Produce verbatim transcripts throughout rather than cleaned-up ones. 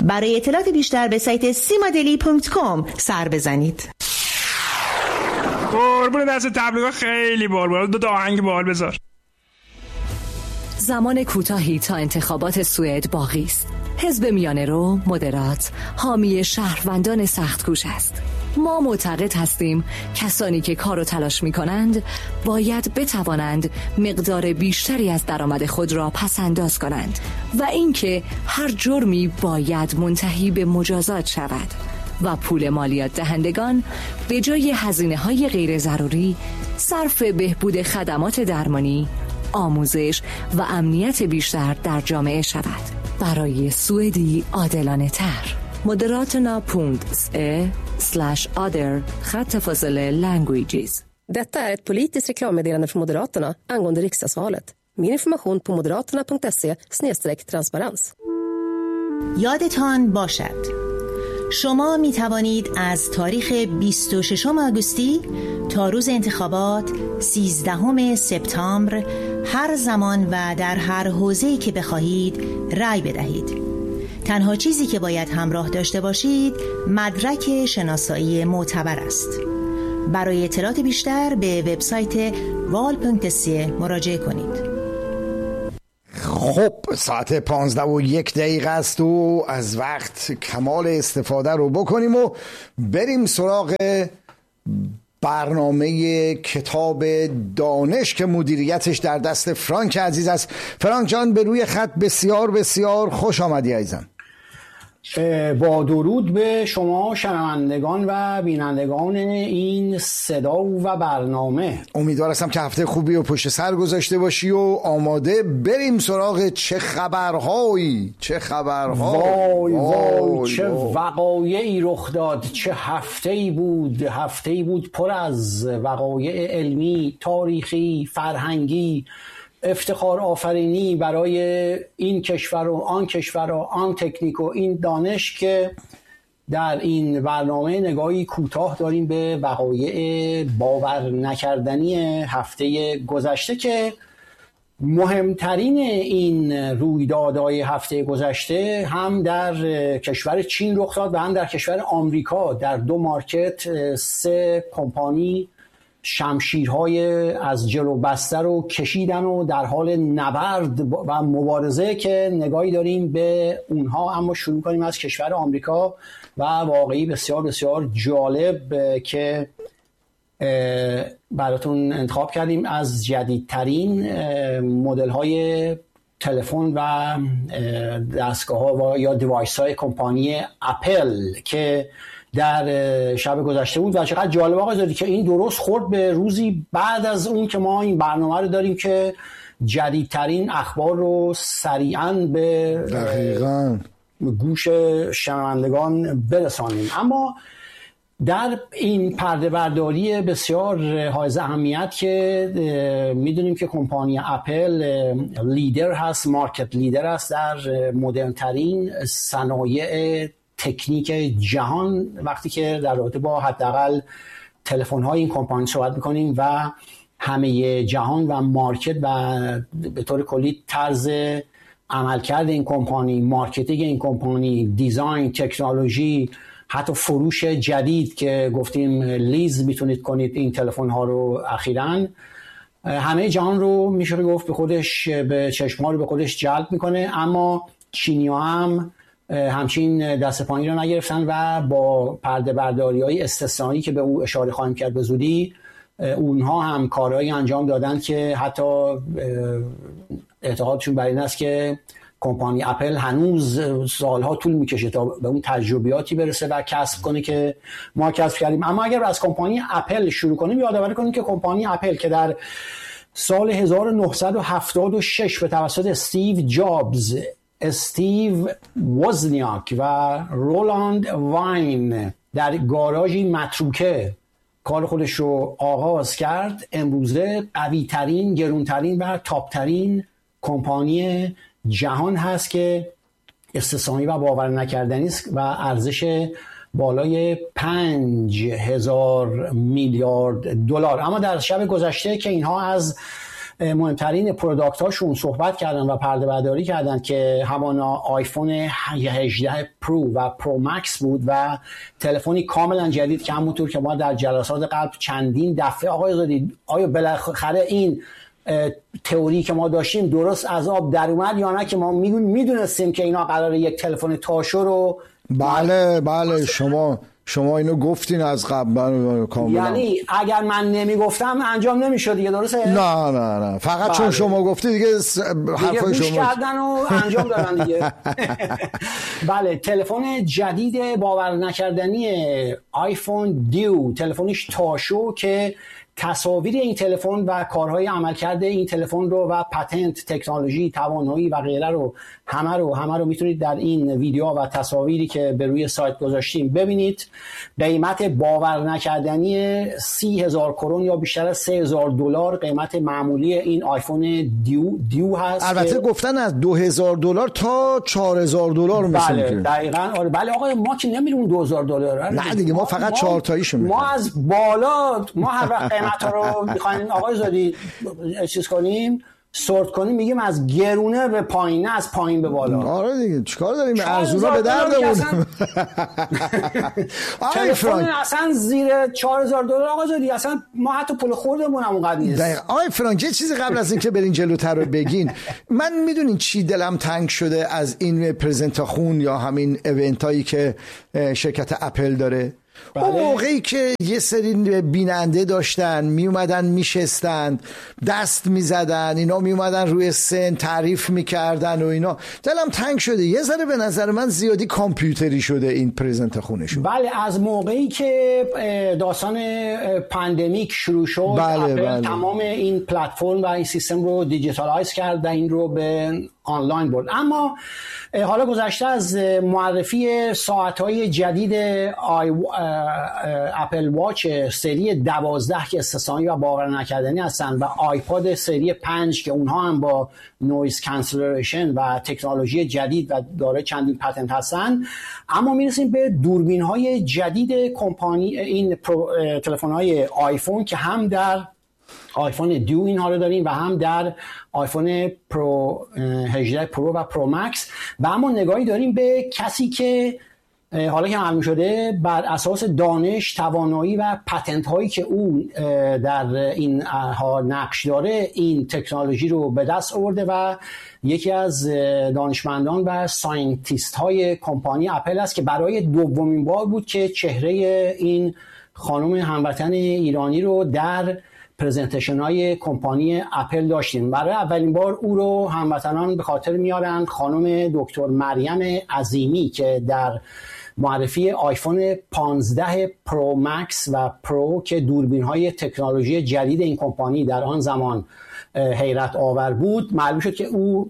برای اطلاعات بیشتر به سایت سیمادلی دات کام سر بزنید. قربون دست تبلیغات خیلی بار دو تا آهنگ باحال بذار. زمان کوتاهی تا انتخابات سوئد باقی است. حزب میانه رو مدرات حامی شهروندان سخت‌کوش است. ما معتقد هستیم کسانی که کار و تلاش می کنند باید بتوانند مقدار بیشتری از درآمد خود را پس‌انداز کنند و اینکه هر جرمی باید منتهی به مجازات شود و پول مالیات دهندگان به جای هزینه‌های غیر ضروری صرف بهبود خدمات درمانی، آموزش و امنیت بیشتر در جامعه شود. برای سوئدی عادلانه تر. Moderaterna punkt se slash other خط فاصله languages. Detta är ett politiskt reklammeddelande från Moderaterna angående riksdagsvalet. Mer information på moderaterna punkt se slash transparens. یادتان باشد شما می توانید از تاریخ بیست و ششم آگوستی تا روز انتخابات سیزدهم سپتامبر هر زمان و در هر حوزه‌ای که بخواهید رأی بدهید. تنها چیزی که باید همراه داشته باشید مدرک شناسایی معتبر است. برای اطلاعات بیشتر به وبسایت وال پونکت سی مراجعه کنید. خب ساعت پانزده و یک دقیقه است و از وقت کمال استفاده رو بکنیم و بریم سراغ برنامه کتاب دانش که مدیریتش در دست فرانک عزیز است. فرانک جان به روی خط بسیار بسیار خوش آمدی عزیزم. با درود به شما شنوندگان و بینندگان این صدا و برنامه. امیدوار هستم که هفته خوبی و پشت سر گذاشته باشی و آماده بریم سراغ چه خبرهایی چه خبرهایی وای وای چه وقایعی رخ داد. چه هفته‌ای بود هفته‌ای بود پر از وقایع علمی، تاریخی، فرهنگی، افتخار آفرینی برای این کشور و آن کشور و آن تکنیک و این دانش که در این برنامه نگاهی کوتاه داریم به وقایع باور نکردنی هفته گذشته که مهمترین این رویدادهای هفته گذشته هم در کشور چین رخ داد و هم در کشور آمریکا. در دو مارکت سه کمپانی شمشیرهای از جلو بسته رو کشیدن و در حال نبرد و مبارزه که نگاهی داریم به اونها. اما شروع کنیم از کشور آمریکا و واقعی بسیار بسیار جالب که براتون انتخاب کردیم از جدیدترین مدل های تلفن و دستگاه ها و یا دیوایس های کمپانی اپل که در شب گذشته بود. و چقدر جالب آقا داری که این درست خورد به روزی بعد از اون که ما این برنامه رو داریم که جدیدترین اخبار رو سریعاً به دقیقاً گوش شنوندگان برسانیم. اما در این پرده برداری بسیار حائز اهمیت که میدونیم که کمپانی اپل لیدر هست، مارکت لیدر هست در مدرنترین صنایع تکنیک جهان وقتی که در رابطه با حداقل تلفن‌های این کمپانی صحبت می‌کنیم و همه جهان و مارکت و به طور کلی طرز عملکرد این کمپانی، مارکتینگ این کمپانی، دیزاین، تکنولوژی، حتی فروش جدید که گفتیم لیز میتونید کنید این تلفن‌ها رو اخیراً همه جهان رو میشه گفت به خودش به چشم‌ها رو به خودش جلب میکنه. اما چینی‌ها هم همچین دست پایین رو نگرفتن و با پرده برداری‌های استثنایی که به او اشاره خواهیم کرد به زودی اونها هم کارهایی انجام دادن که حتی اعتقادشون بر این است که کمپانی اپل هنوز سالها طول میکشه تا به اون تجربیاتی برسه و کسب کنه که ما کسب کردیم. اما اگر از کمپانی اپل شروع کنیم یادآوری کنیم که کمپانی اپل که در سال هزار و نهصد و هفتاد و شش به توسط استیو جابز، استیو وزنیاک و رولاند واین در گاراژی متروکه کار خودش رو آغاز کرد، امروزه قوی‌ترین، گرونترین و تاپترین کمپانی جهان هست که استثنایی و باور نکردنی است و ارزش بالای پنج هزار میلیارد دلار. اما در شب گذشته که اینها از مهمترین پروداکت هاشون صحبت کردن و پرده برداری کردن که همانا آیفون هجده پرو و پرو مکس بود و تلفنی کاملا جدید که همونطور که ما در جلسات قبل چندین دفعه آقای زادی آیا بالاخره این تئوری که ما داشتیم درست از آب در اومد یا نه که ما میدونستیم که اینا قراره یک تلفن تاشو رو بله بله شما شما اینو گفتین از قبل کاملا. یعنی اگر من نمیگفتم انجام نمیشد دیگه، درسته؟ نه نه نه فقط بله. چون شما گفتی دیگه حرفای شما کردن و انجام دادن دیگه. بله تلفن جدید باور نکردنی آیفون دیو، تلفنش تاشو که تصاویر این تلفن و کارهای عملکرد این تلفن رو و پتنت، تکنولوژی، توانایی و غیره رو همه رو همه رو میتونید در این ویدیو و تصاویری که به روی سایت گذاشتیم ببینید. قیمت باور نکردنی سی هزار کرون یا بیشتر از سه هزار دلار قیمت معمولی این آیفون دیو دیو هست. البته گفتن از دو هزار دلار تا چهار هزار دلار مثل بله دقیقاً. آره بله آقا ما که نمیریم دو هزار دلار. نه دیگه ما فقط چهار تاییشو میگیم. ما از بالا ما هر وقت قیمتا رو میخواین آقای زادی چیز کنیم سورت کنیم میگیم از گرونه به پایین نه از پایین به بالا. آره دیگه چیکار داریم ارزونا به دردمون. تلفن اصلا زیر چهار هزار دلار آقا زادی اصلا ما حتی پول خوردمون هم اونقدر نیست. آقای فرانک چیزی قبل از اینکه برین جلوتر رو بگین من میدونین چی دلم تنگ شده از این پرزنتاخون یا همین ایونت هایی که شرکت اپل داره. بله. اون موقعی که یه سری بیننده داشتن می اومدن میشستن دست میزدن اینا می اومدن روی سن تعریف میکردن و اینا دلم تنگ شده. یه ذره به نظر من زیادی کامپیوتری شده این پرزنت خونشون. بله از موقعی که داستان پاندمیک شروع شد بله، بله. بله. تمام این پلتفرم و این سیستم رو دیجیتالایز کرد و این رو به آنلاین برد. اما حالا گذشته از معرفی ساعت‌های جدید آی اپل واچ سری دوازده که استثنایی و باور نکردنی هستن و آیپاد سری پنج که اونها هم با نویز کانسلیشن و تکنولوژی جدید و داره چندین پتنت هستن، اما میرسیم به دوربین‌های جدید کمپانی این تلفن‌های آیفون که هم در آیفون دیو اینها رو داریم و هم در آیفون پرو هجده پرو و پرو مکس. و اما نگاهی داریم به کسی که حالا که معلوم شده بر اساس دانش، توانایی و پتنت هایی که او در این ها نقش داره این تکنولوژی رو به دست آورده و یکی از دانشمندان و ساینتیست های کمپانی اپل است که برای دومین بار بود که چهره این خانم هموطن ایرانی رو در پرزنتیشن های کمپانی اپل داشتیم. برای اولین بار او رو هموطنان به خاطر میارن خانم دکتر مریم عظیمی که در معرفی آیفون پانزده پرو مکس و پرو که دوربین های تکنولوژی جدید این کمپانی در آن زمان حیرت آور بود معلوم شد که او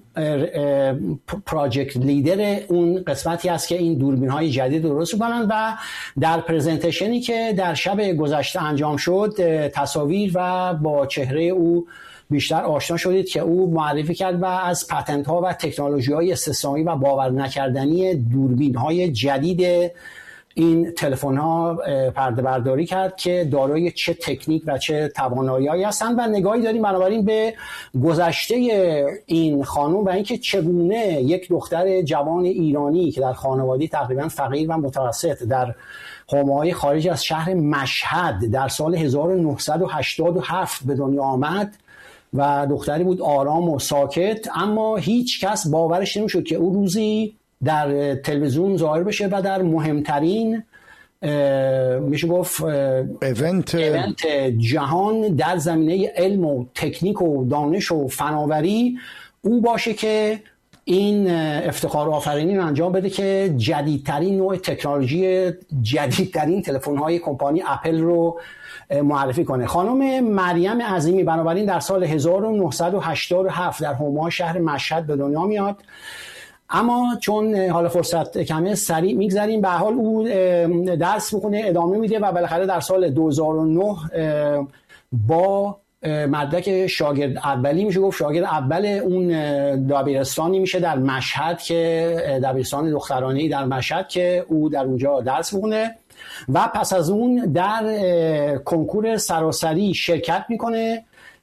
پراجکت لیدر اون قسمتی است که این دوربین های جدید درست کنند و در پرزنتیشنی که در شب گذشته انجام شد تصاویر و با چهره او بیشتر آشنا شدید که او معرفی کرد و از پتنت ها و تکنولوژی های استثنایی و باور نکردنی دوربین های جدید این تلفن ها پرده برداری کرد که دارای چه تکنیک و چه توانایی‌هایی هستند و نگاهی داریم بنابراین به گذشته این خانم و اینکه چگونه یک دختر جوان ایرانی که در خانواده تقریبا فقیر و متوسط در حومه‌های خارج از شهر مشهد در سال هزار و نهصد و هشتاد و هفت به دنیا آمد و دختری بود آرام و ساکت، اما هیچ کس باورش نمیشد که او روزی در تلویزیون ظاهر بشه و در مهمترین میشه گفت ایونت ایونت جهان در زمینه علم و تکنیک و دانش و فناوری او باشه که این افتخار آفرینی رو انجام بده که جدیدترین نوع تکنولوژی جدیدترین تلفن‌های کمپانی اپل رو معرفی کنه. خانم مریم عظیمی بنابراین در سال هزار و نهصد و هشتاد و هفت در حومه شهر مشهد به دنیا میاد، اما چون حالا فرصت کمه سریع میگذریم. به حال او درس میخونه ادامه میده و بالاخره در سال دو هزار و نه با مدرک شاگرد اولی میشه گفت شاگرد اول اون دبیرستانی میشه در مشهد که دبیرستان دخترانه‌ای در مشهد که او در اونجا درس میخونه و پس از اون در کنکور سراسری شرکت میکنه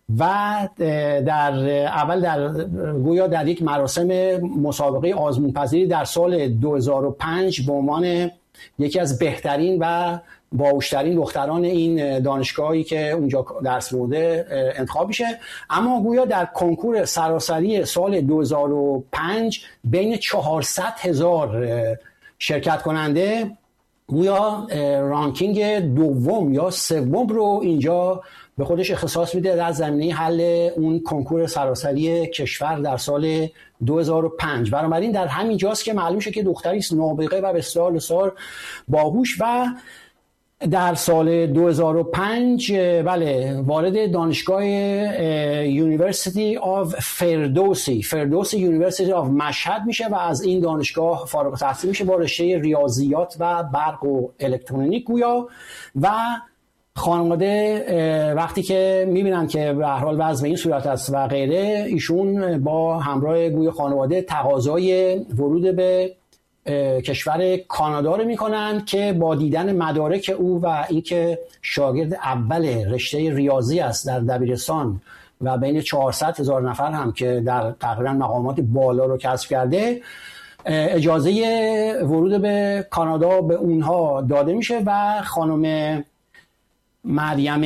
و در اول در گویا در یک مراسم مسابقه آزمون‌پذیری در سال دو هزار و پنج به عنوان یکی از بهترین و باهوشترین دختران این دانشگاهی که اونجا درس می‌خونده انتخاب میشه. اما گویا در کنکور سراسری سال دو هزار و پنج بین چهارصد هزار شرکت کننده گویا رانکینگ دوم یا سوم رو اینجا به خودش اختصاص میده در زمینه حل اون کنکور سراسری کشور در سال دو هزار و پنج. بنابراین در همین جاست که معلوم شد که دختری است نابغه و بسیار بسیار باهوش و در سال دو هزار و پنج بله وارد دانشگاه یونیورسیتی آف فردوسی فردوسی یونیورسیتی آف مشهد میشه و از این دانشگاه فارغ التحصیل میشه با رشته ریاضیات و برق و الکترونیک گویا. و خانواده وقتی که میبینن که به هر حال وضع این صورت است و غیره، ایشون با همراه گویا خانواده تقاضای ورود به کشور کانادا رو میکنن که با دیدن مدارک او و اینکه شاگرد اول رشته ریاضی است در دبیرستان و بین چهارصد هزار نفر هم که در تقریبا مقامات بالا رو کسب کرده، اجازه ورود به کانادا به اونها داده میشه و خانم مریم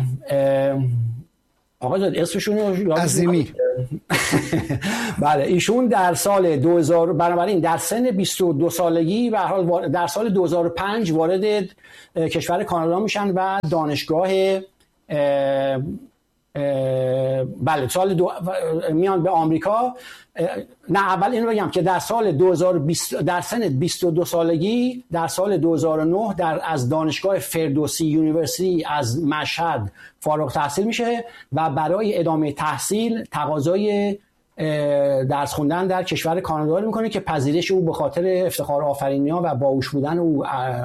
آقا جان اسمشون عظیمی بله ایشون در سال دو هزار بنابراین در سن بیست و دو سالگی و حال در سال دو هزار و پنج وارد کشور کانادا میشن و دانشگاه اه اه بله سال دو میان به آمریکا. نه اول اینو بگم که در سال دو هزار و بیست در سن بیست و دو سالگی در سال دو هزار و نه در از دانشگاه فردوسی یونیورسیتی از مشهد فارغ التحصیل میشه و برای ادامه تحصیل تقاضای درس خوندن در کشور کانادا رو میکنه که پذیرش او به خاطر افتخار آفرینی‌ها و باهوش بودن او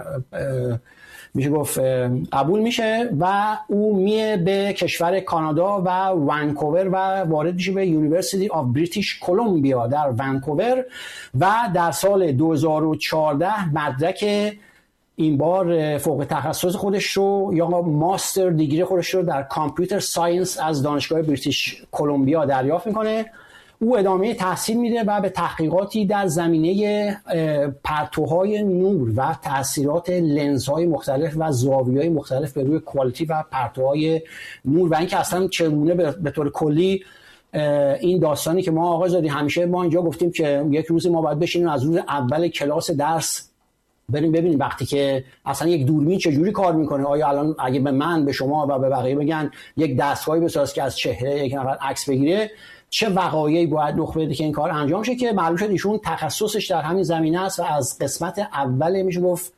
میشه گفت قبول میشه و او میه به کشور کانادا و ونکوور و وارد میشه به یونیورسیتی آف بریتیش کلمبیا در ونکوور و در سال دو هزار و چهارده مدرک این بار فوق تخصص خودش رو یا ماستر دیگری خودش رو در کامپیوتر ساینس از دانشگاه بریتیش کلمبیا دریافت میکنه. او ادامه تحصیل میده و به تحقیقاتی در زمینه پرتوهای نور و تأثیرات لنزهای مختلف و زاویه‌های مختلف به روی کوالیتی و پرتوهای نور و اینکه اصلا چگونه به طور کلی این داستانی که ما آقا زادی همیشه ما اینجا گفتیم که یک روزی ما باید بشینیم از روز اول کلاس درس بریم ببینیم وقتی که اصلا یک دوربین چجوری کار میکنه. آیا الان اگه به من به شما و به بقیه بگن یک دستگاهی بساز که از چهره یک نفر عکس بگیره چه وقایعی باید رخ بده که این کار انجام شه، که معلوم شد ایشون تخصصش در همین زمینه است و از قسمت اول میشه گفت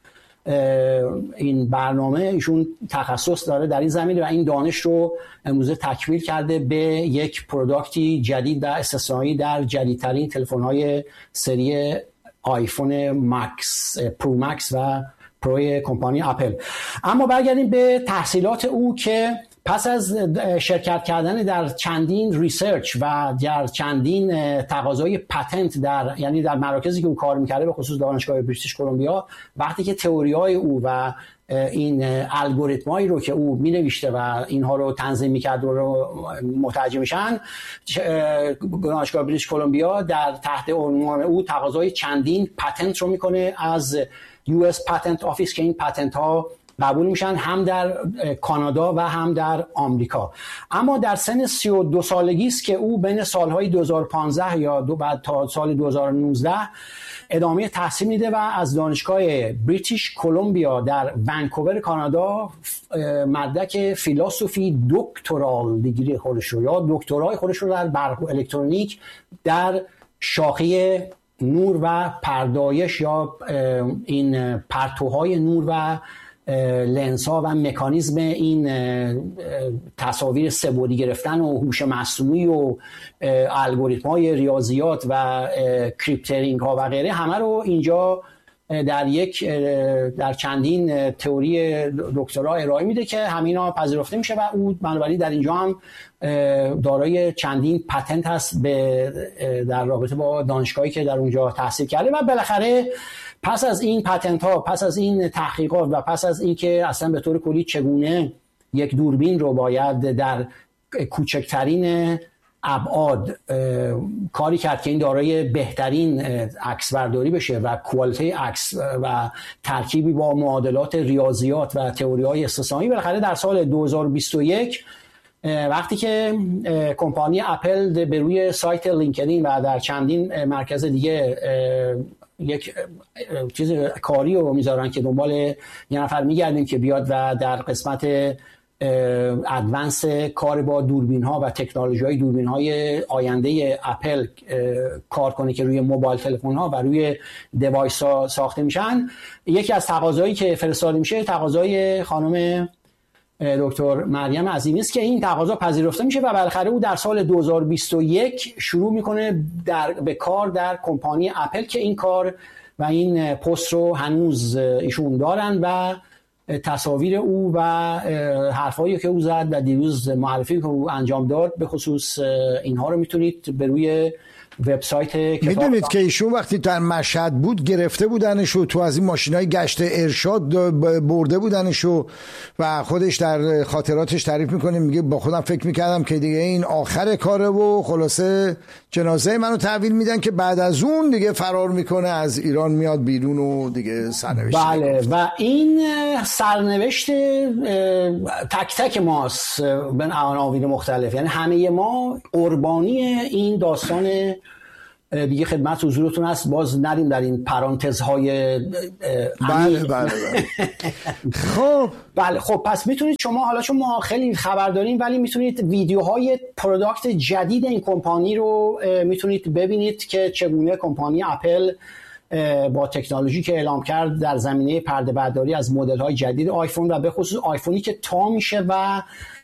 این برنامه ایشون تخصص داره در این زمینه و این دانش رو امروزه تکمیل کرده به یک پروداکتی جدید و استثنایی در جدیدترین تلفن‌های سری آیفون مکس پرو مکس و پرو کمپانی اپل. اما برگردیم به تحصیلات او که پس از شرکت کردن در چندین ریسرچ و در چندین تقاضای پتنت در یعنی در مراکزی که او کار میکرده به خصوص دانشگاه بریتیش کلمبیا، وقتی که تئوری‌های او و این الگوریتمایی رو که او مینوشته و اینها رو تنظیم میکرد و رو متوجه میشن، دانشگاه بریتیش کلمبیا در تحت عنوان او تقاضای چندین پتنت رو میکنه از یو اس پتنت آفیس که این پتنت ها قبول میشن هم در کانادا و هم در آمریکا. اما در سن سی و دو سالگی است که او بین سالهای دو هزار و پانزده یا دو بعد تا سال دو هزار و نوزده ادامه تحصیل میده و از دانشگاه بریتیش کلمبیا در ونکوور کانادا مدرک فیلسوفی دکترال دیگری خودش رو یا دکترای خودش رو در برق و الکترونیک در شاخه نور و پردایش یا این پرتوهای نور و لنزها و مکانیزم این تصاویر سه‌بعدی گرفتن و هوش مصنوعی و الگوریتم‌های ریاضیات و کریپترینگ ها و غیره همه رو اینجا در یک در چندین تئوری دکترا ارائه میده که همینا پذیرفته میشه و او بنابراین در اینجا هم دارای چندین پتنت هست به در رابطه با دانشگاهی که در اونجا تحصیل کرده. و بالاخره پس از این پتنت ها، پس از این تحقیقات و پس از این که اصلا به طور کلی چگونه یک دوربین رو باید در کوچکترین ابعاد کاری کرد که این دارای بهترین عکس برداری بشه و کوالیتی عکس و ترکیبی با معادلات ریاضیات و تئوری‌های استثنایی. بالاخره در سال دو هزار و بیست و یک وقتی که کمپانی اپل به روی سایت لینکدین و در چندین مرکز دیگه یک چیز کاری رو میذارن که دنبال یه نفر میگردیم که بیاد و در قسمت ادوانس کار با دوربین ها و تکنولوژی های دوربین های آینده اپل کار کنه که روی موبایل تلفن ها و روی دیوایس ها ساخته میشن، یکی از تقاضایی که فرستاده میشه تقاضای خانم دکتر مریم عظیمی است که این تقاضا پذیرفته میشه و بالاخره او در سال دو هزار و بیست و یک شروع میکنه در به کار در کمپانی اپل که این کار و این پست رو هنوز ایشون دارن و تصاویر او و حرفایی که او زد و دیروز معرفی که او انجام داد به خصوص اینها رو میتونید به روی وبسایت میدونید که ایشون وقتی در مشهد بود گرفته بودنش و تو از این ماشینای گشت ارشاد برده بودنش و خودش در خاطراتش تعریف میکنه، میگه با خودم فکر میکردم که دیگه این آخر کاره و خلاصه جنازه منو تحویل میدن که بعد از اون دیگه فرار میکنه از ایران میاد بیرون و دیگه سرنوشت. بله و این سرنوشت تک تک ماست به عناوین مختلف، یعنی همه ما قربانی این داستان دیگه خدمت حضورتون هست. باز نریم در این پرانتزهای بله بله خب بله خب پس میتونید شما حالا چون ما خیلی خبر داریم ولی میتونید ویدیوهای پروداکت جدید این کمپانی رو میتونید ببینید که چگونه کمپانی اپل با تکنولوژی که اعلام کرد در زمینه پرده برداری از مدل‌های جدید آیفون و به خصوص آیفونی که تا میشه و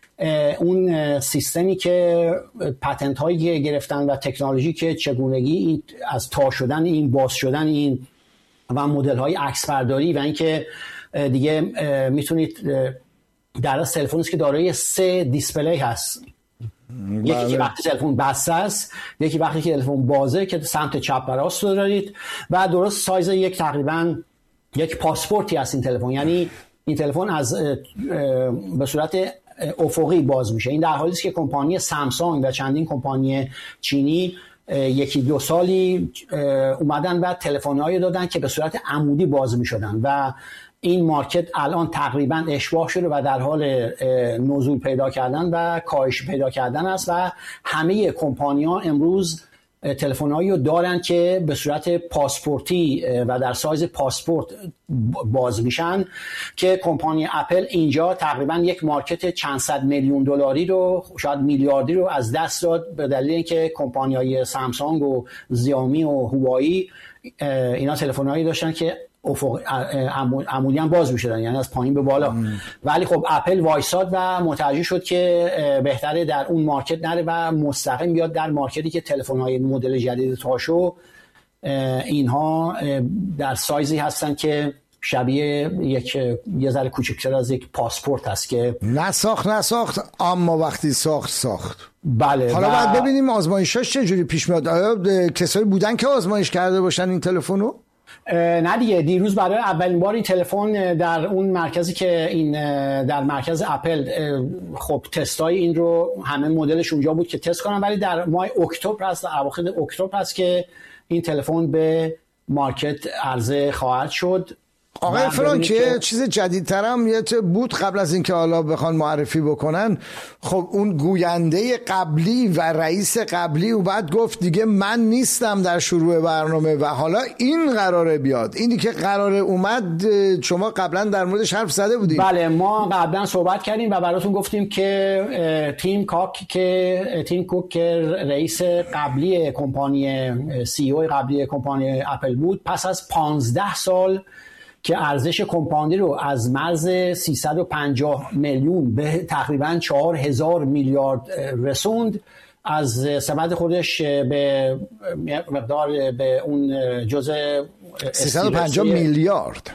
اون سیستمی که پتنت هایی گرفتن و تکنولوژی که چگونگی این از تا شدن این باز شدن این و مدل های عکس برداری و اینکه دیگه میتونید در از تلفنی که دارای سه دیسپلی هست، یکی که وقتی تلفن بسته است، یکی وقتی که تلفن بازه که سمت چپ و راست رو دارید و درست سایز یک تقریبا یک پاسپورتی هست این تلفن، یعنی این تلفن از به صورت افقی باز میشه. این در حالی است که کمپانی سامسونگ و چندین کمپانی چینی یکی دو سالی اومدن و تلفن‌هایی دادن که به صورت عمودی باز میشدن و این مارکت الان تقریبا اشباع شده و در حال نزول پیدا کردن و کاهش پیدا کردن است و همه کمپانی‌ها امروز تلفن‌هایی رو دارن که به صورت پاسپورتی و در سایز پاسپورت باز میشن که کمپانی اپل اینجا تقریبا یک مارکت چند صد میلیون دلاری رو شاید میلیاردی رو از دست داد به دلیل اینکه کمپانی‌های سامسونگ و زیائومی و هوایی اینا تلفن‌هایی داشتن که افق عمودی هم باز میشدن، یعنی از پایین به بالا ام. ولی خب اپل وایساد و متوجه شد که بهتره در اون مارکت نره و مستقیم بیاد در مارکتی که تلفن‌های مدل جدید تاشو اینها در سایزی هستن که شبیه یک یه ذره کوچکتر از یک پاسپورت هست که نساخت نساخت اما وقتی ساخت ساخت. بله حالا و... باید ببینیم آزمایشاش چه جوری پیش میاد. آیا کسایی بودن که آزمایش کرده باشن این تلفنو؟ نه دیگه دیروز برای اولین بار این تلفن در اون مرکزی که این در مرکز اپل خب تستای این رو همه مدلش اونجا بود که تست کنن، ولی در ماه اکتبر است، در اواخر اکتبر است که این تلفن به مارکت عرضه خواهد شد. آقای فرانک یه چیز جدیدتر هم یه بود قبل از اینکه حالا بخوان معرفی بکنن، خب اون گوینده قبلی و رئیس قبلی و بعد گفت دیگه من نیستم در شروع برنامه و حالا این قراره بیاد. اینی که قراره اومد شما قبلا در موردش حرف زده بودیم. بله ما قبلا صحبت کردیم و براتون گفتیم که تیم کاک که تیم کوک که رئیس قبلی کمپانی سی او قبلی کمپانی اپل بود، پس از پانزده سال که ارزش کمپانی رو از مرز سیصد و پنجاه میلیون به تقریبا چهار هزار میلیارد رسوند، از سمت خودش به مقدار به اون جزء سیصد و پنجاه میلیارد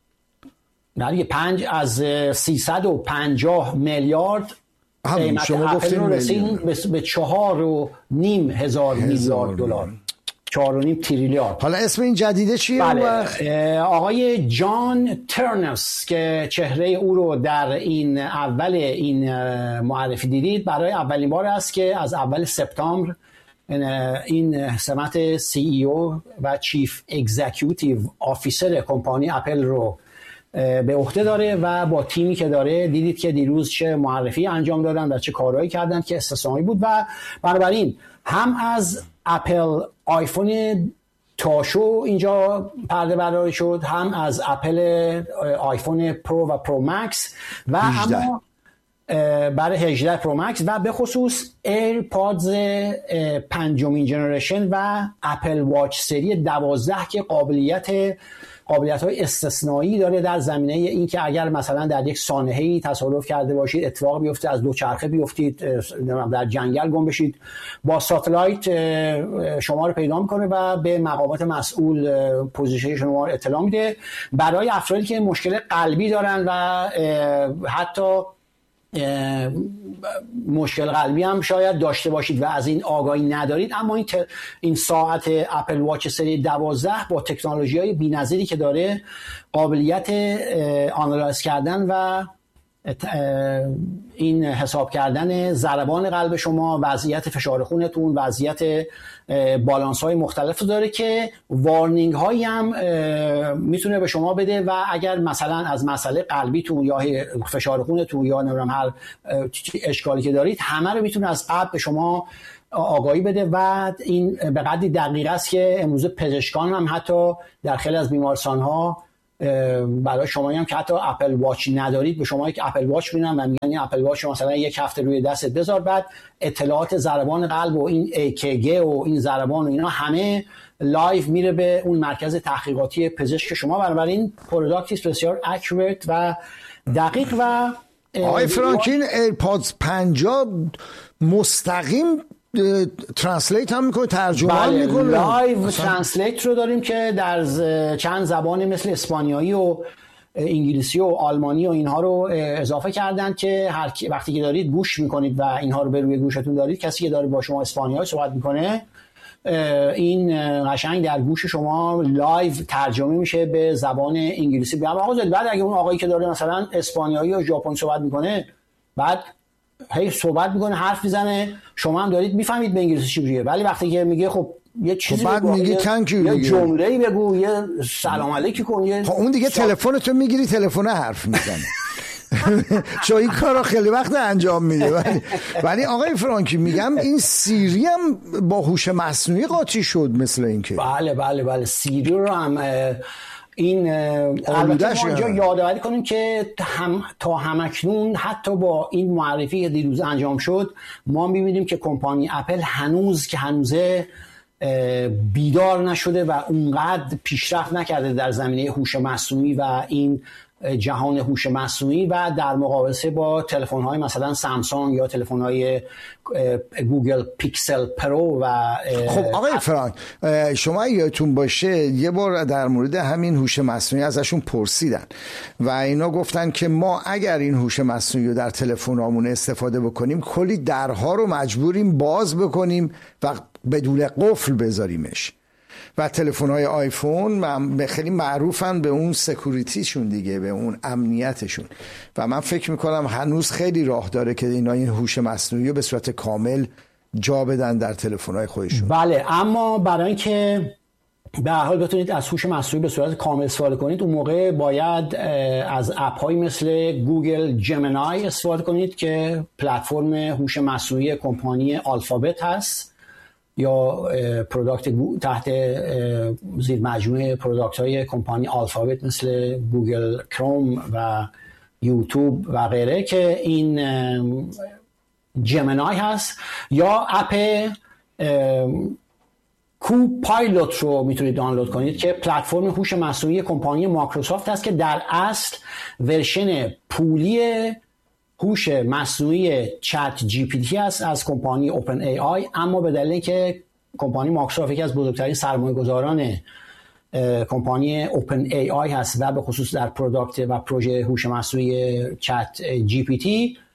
نه دیگه پنج از سیصد و پنجاه میلیارد قیمت اپل رو رسید به چهار و نیم هزار میلیارد دلار. چهار و نیم تریلیارد. حالا اسم این جدیده چیه؟ بله. آقای جان ترنرس که چهره او رو در این اول این معرفی دیدید، برای اولین بار است که از اول سپتامبر این سمت سی ای او و چیف اگزیکیوتیو آفیسر کمپانی اپل رو به عهده داره و با تیمی که داره دیدید که دیروز چه معرفی انجام دادن و چه کارهایی کردن که استثنایی بود. و بنابراین هم از اپل آیفون تاشو اینجا پرده برداری شد، هم از اپل آیفون پرو و پرو مکس و اما برای هجده پرو مکس و به خصوص ایرپادز پنجمین جنریشن و اپل واچ سری دوازده که قابلیت قابلیت های استثنایی داره در زمینه این که اگر مثلا در یک سانحه‌ای تصادف کرده باشید، اتفاق بیفته، از دو چرخه بیفتید، در جنگل گم بشید، با ساتلایت شما رو پیدا میکنه و به مقامات مسئول پوزیشن شما رو اطلاع میده. برای افرادی که مشکل قلبی دارن و حتی مشکل قلبی هم شاید داشته باشید و از این آگاهی ندارید، اما این, این ساعت اپل واچ سری دوازده با تکنولوژی های بی‌نظیری که داره قابلیت آنالایز کردن و این حساب کردن ضربان قلب شما، وضعیت فشار خونتون، وضعیت بالانس های مختلف داره که وارنینگ هایی هم میتونه به شما بده و اگر مثلا از مسئله قلبیتون یا فشار خونتون یا نمیدونم هر اشکالی که دارید همه رو میتونه از قبل به شما آگاهی بده و این به قدری دقیق است که امروز پزشکان هم حتی در خیلی از بیمارستان ها برای شمایی هم که حتی اپل واچ ندارید به شما یک اپل واچ میدن و میگن این اپل واچ مثلا یک هفته روی دستت بذار، بعد اطلاعات ضربان قلب و این ای کی جی و این ضربان و اینا همه لایو میره به اون مرکز تحقیقاتی پزشک شما. بنابراین پروداکت بسیار اکورات و دقیق. و آقای فرانکین ایرپادز پنجاه مستقیم ترنسلیت هم میکنه، ترجمه هم بله، میکنه، لایو ترنسلیت رو داریم که در چند زبان مثل اسپانیایی و انگلیسی و آلمانی و اینها رو اضافه کردن که هر وقتی که دارید گوش میکنید و اینها رو به روی گوشتون دارید، کسی که داره با شما اسپانیایی صحبت میکنه این قشنگ در گوش شما لایو ترجمه میشه به زبان انگلیسی. بعد اگه اون آقایی که داره مثلا اسپانیایی یا ژاپنی صحبت میکنه بعد هی صحبت میکنه، حرف میزنه، شما هم دارید میفهمید به انگلیسی چی میگه، ولی وقتی که میگه خب یه چیزی بعد بگو، میگه یه جمله‌ای بگو، یه سلام علیکی کن، خب اون دیگه سا... تلفنتو میگیری تلفن حرف میزنه. چون این کارا خیلی وقت انجام میده. ولی ولی آقای فرانکی میگم این سیری هم با هوش مصنوعی قاطی شد مثل اینکه. بله بله بله سیری رو هم این البته ما اینجا یادآوری کنیم که هم تا همکنون حتی با این معرفی که دیروز انجام شد ما می‌بینیم که کمپانی اپل هنوز که هنوزه بیدار نشده و اونقدر پیشرفت نکرده در زمینه هوش مصنوعی و این جهان هوش مصنوعی و در مقایسه با تلفن‌های مثلا سامسونگ یا تلفن‌های گوگل پیکسل پرو. و خب آقای فرانک شما یادتون باشه یه بار در مورد همین هوش مصنوعی ازشون پرسیدن و اینا گفتن که ما اگر این هوش مصنوعی رو در تلفن‌هامون استفاده بکنیم کلی درها رو مجبوریم باز بکنیم و بدون قفل بذاریمش و تلفن‌های آیفون به خیلی معروفن به اون سکوریتیشون دیگه، به اون امنیتشون و من فکر میکنم هنوز خیلی راه داره که اینا این هوش مصنوعی رو به صورت کامل جا بدن در تلفن‌های خودشون. بله، اما برای اینکه به هر حال بتونید از هوش مصنوعی به صورت کامل استفاده کنید اون موقع باید از اپ‌هایی مثل گوگل جمینای استفاده کنید که پلتفرم هوش مصنوعی کمپانی آلفابت هست یا پروداکت تحت زیر مجموعه پروداکت های کمپانی آلفابت مثل گوگل کروم و یوتیوب و غیره که این جمینای هست، یا اپ کو پایلوت رو میتونید دانلود کنید که پلتفرم هوش مصنوعی کمپانی مایکروسافت هست که در اصل ورژن پولی هوش مصنوعی چت جی پی تی است از کمپانی اوپن ای آی، اما به دلیل که کمپانی مایکروسافت یکی از بزرگترین سرمایه‌گذاران کمپانی اوپن ای آی هست و به خصوص در پروداکت و پروژه هوش مصنوعی چت جی پی تی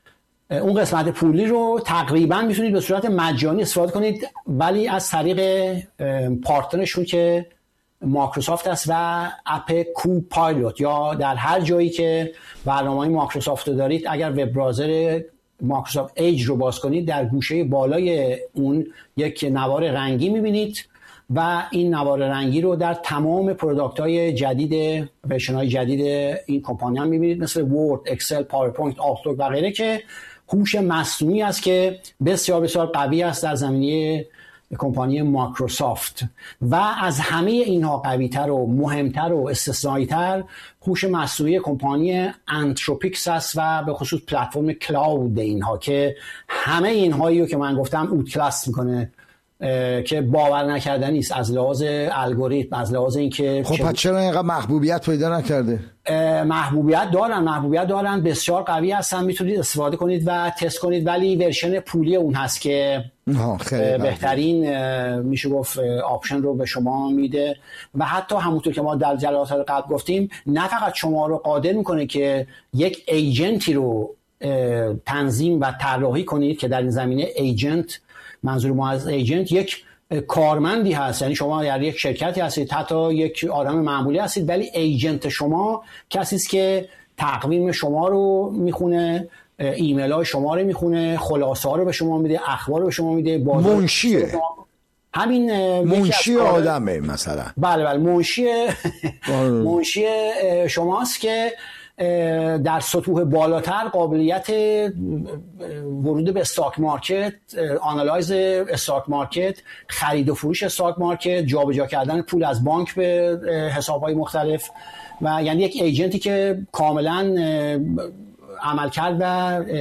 اون قسمت پولی رو تقریبا میتونید به صورت مجانی استفاده کنید، ولی از طریق پارتنرشون که مایکروسافت است و اپ کوپایلوت، یا در هر جایی که برنامه‌های مایکروسافت رو دارید، اگر وب براوزر مایکروسافت ایج رو باز کنید، در گوشه بالای اون یک نوار رنگی میبینید و این نوار رنگی رو در تمام پروداکت های جدید، ورژن های جدید این کمپانی هم میبینید، مثل ورد، اکسل، پاورپوینت، آوتلوک و غیره، که هوش مصنوعی است که بسیار بسیار قوی است در زمینه کمپانی مایکروسافت. و از همه اینها قوی‌تر و مهمتر و استثنائی‌تر هوش مصنوعی کمپانی انتروپیکس است و به خصوص پلتفرم کلاود اینها، که همه اینهایی رو که من گفتم اوت کلاس میکنه، که باور نکردنی است از لحاظ الگوریتم، از لحاظ اینکه خب پس چرا اینقدر محبوبیت پیدا نکرده؟ محبوبیت دارن محبوبیت دارن بسیار قوی هستن، میتونید استفاده کنید و تست کنید، ولی ورژن پولی اون هست که بهترین میشه گفت آپشن رو به شما میده. و حتی همونطور که ما در جلسات قبل گفتیم، نه فقط شما رو قادر میکنه که یک ایجنتی رو تنظیم و طراحی کنید، که در این زمینه ایجنت، منظور ما از ایجنت یک کارمندی هست، یعنی شما در یک شرکتی هستید، حتی یک آدم معمولی هستید، ولی ایجنت شما کسی است که تقویم شما رو میخونه، ایمیل های شما رو میخونه، خلاصه ها رو به شما میده، اخبار رو به شما میده. منشیه، همین منشی آدمه مثلا. بله بله منشی منشی شماست که در سطوح بالاتر قابلیت ورود به استاک مارکت، آنالایز استاک مارکت، خرید و فروش استاک مارکت، جابجا کردن پول از بانک به حساب‌های مختلف، و یعنی یک ایجنتی که کاملا عملکرد و